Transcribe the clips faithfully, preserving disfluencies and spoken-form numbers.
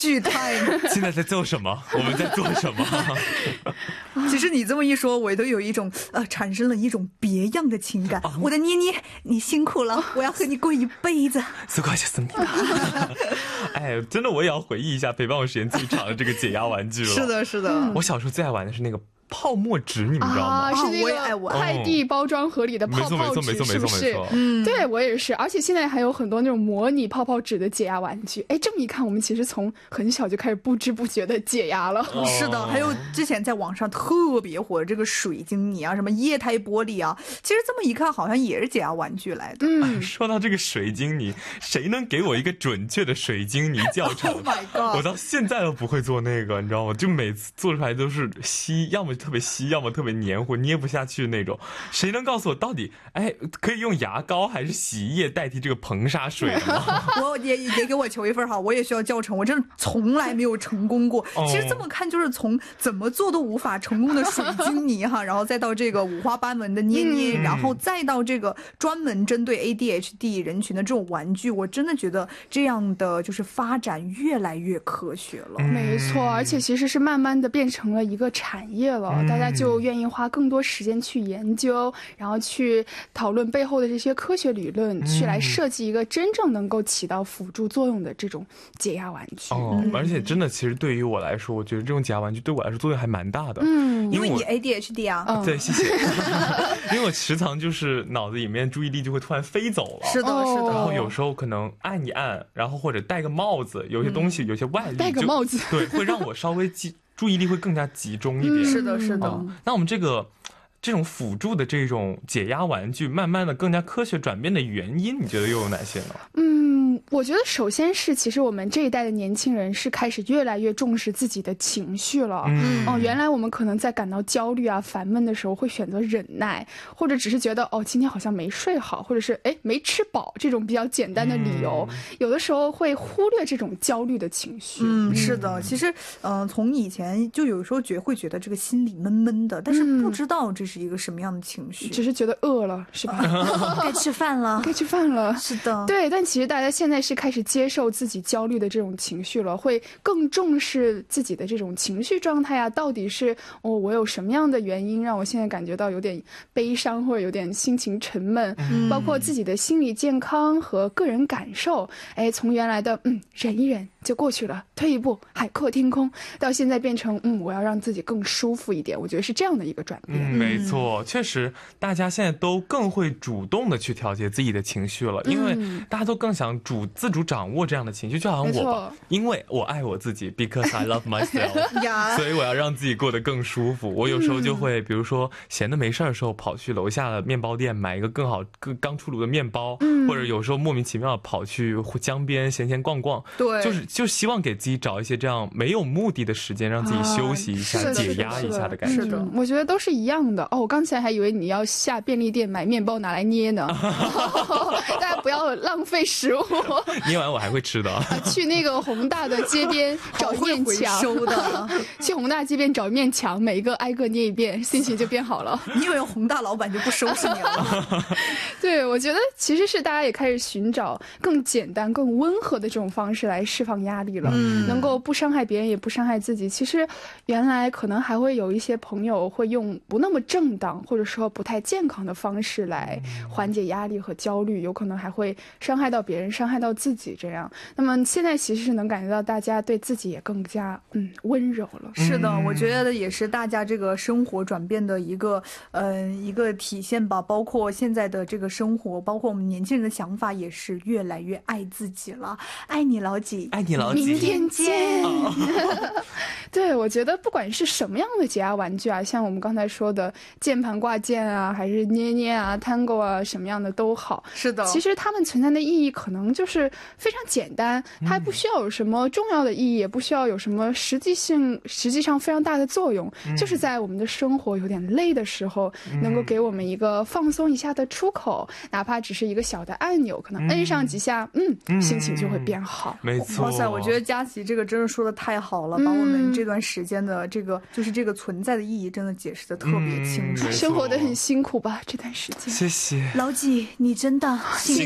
剧 time 现在在做什么？我们在做什么？ 其实你这么一说，我都有一种呃产生了一种别样的情感。我的捏捏，你辛苦了，我要和你过一辈子。 수고하셨습니다。哎，真的我也要回忆一下陪伴我时间最长的这个解压玩具了。 是的，是的。 我小时候最爱玩的是那个泡沫纸，你们知道吗？ 啊，是那个快递包装盒里的泡泡纸，是不是？嗯，对，我也是。而且现在还有很多那种模拟泡泡纸的解压玩具。哎，这么一看，我们其实从很小就开始不知不觉的解压了。 哦、是的，还有之前在网上特别火的这个水晶泥啊，什么液态玻璃啊，其实这么一看，好像也是解压玩具来的。 嗯，说到这个水晶泥，谁能给我一个准确的水晶泥教程？ Oh my god！ 我到现在都不会做那个，你知道吗？就每次做出来都是稀，要么特别稀，要么特别黏糊，捏不下去那种。谁能告诉我到底哎可以用牙膏还是洗衣液代替这个硼砂水吗？ 我也也给我求一份哈，我也需要教程，我真的从来没有成功过。 哦、 其实这么看，就是从怎么做都无法成功的水晶泥哈，然后再到这个五花八门的捏捏、嗯，然后再到这个专门针对 A D H D 人群的这种玩具，我真的觉得这样的就是发展越来越科学了。 嗯、没错，而且其实是慢慢的变成了一个产业了，嗯、大家就愿意花更多时间去研究，然后去讨论背后的这些科学理论、嗯、去来设计一个真正能够起到辅助作用的这种解压玩具。 哦、嗯，而且真的其实对于我来说，我觉得这种解压玩具对我来说作用还蛮大的。 嗯，因为你 A D H D 啊。 嗯、对，谢谢。因为我时常就是脑子里面注意力就会突然飞走了。 是的，是的。 然后有时候可能按一按，然后或者戴个帽子，有些东西、嗯、有些外力， 戴个帽子， 对，会让我稍微集注意力会更加集中一点。 嗯、是的，是的、 嗯。那我们这个。这种辅助的这种解压玩具慢慢的更加科学转变的原因，你觉得又有哪些呢？ 嗯，我觉得首先是其实我们这一代的年轻人是开始越来越重视自己的情绪了。嗯，哦，原来我们可能在感到焦虑啊、烦闷的时候会选择忍耐，或者只是觉得哦今天好像没睡好，或者是哎没吃饱这种比较简单的理由、嗯，有的时候会忽略这种焦虑的情绪。 嗯，是的，其实嗯、呃，从以前就有时候觉会觉得这个心里闷闷的，但是不知道这是一个什么样的情绪， 只是觉得饿了是吧？ 该吃饭了， 该吃饭了。 是的， 对。但其实大家现在是开始接受自己焦虑的这种情绪了，会更重视自己的这种情绪状态啊，到底是哦我有什么样的原因让我现在感觉到有点悲伤或者有点心情沉闷、嗯、包括自己的心理健康和个人感受。哎，从原来的嗯忍一忍就过去了，退一步海阔天空，到现在变成嗯我要让自己更舒服一点，我觉得是这样的一个转变。 嗯，没错，确实大家现在都更会主动的去调节自己的情绪了，因为大家都更想主自主掌握这样的情绪，就好像我吧，因为我爱我自己 because I love myself 所以我要让自己过得更舒服。我有时候就会比如说闲的没事的时候跑去楼下的面包店买一个更好更刚出炉的面包、嗯、或者有时候莫名其妙跑去江边闲闲逛逛， 对， 就是就希望给自己找一些这样没有目的的时间，让自己休息一下、啊、解压一下的感觉。 是的，嗯、我觉得都是一样的。哦，我刚才还以为你要下便利店买面包拿来捏呢大家不要浪费食物捏完我还会吃的去那个宏大的街边找一面墙收的去宏大街边找一面墙，每一个挨个捏一遍，心情就变好了。 你以为宏大老板就不收拾你了对，我觉得其实是大家也开始寻找更简单更温和的这种方式来释放压力了、嗯、能够不伤害别人也不伤害自己。其实原来可能还会有一些朋友会用不那么正当或者说不太健康的方式来缓解压力和焦虑，有可能还会伤害到别人伤害到自己这样。那么现在其实是能感觉到大家对自己也更加嗯温柔了。 是的，我觉得也是大家这个生活转变的一个呃一个体现吧，包括现在的这个生活，包括我们年轻人的想法也是越来越爱自己了。爱你老几， 爱你老几， 明天见对，我觉得不管是什么样的解压玩具啊，像我们刚才说的键盘挂件啊，还是捏捏啊 Tango 啊，什么样的都好。 是的， 其实它们存在的意义可能就是非常简单，它不需要有什么重要的意义，也不需要有什么实际性实际上非常大的作用、嗯、就是在我们的生活有点累的时候、嗯、能够给我们一个放松一下的出口，哪怕只是一个小的按钮，可能摁上几下 嗯, 嗯心情就会变好。 没错， 哇塞，我觉得佳琪这个真的说的太好了、嗯、把我们这段时间的这个就是这个存在的意义真的解释的特别清楚、 嗯、生活的很辛苦吧这段时间。 谢谢老几，你真的辛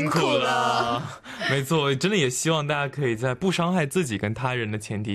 辛苦了。没错，真的也希望大家可以在不伤害自己跟他人的前提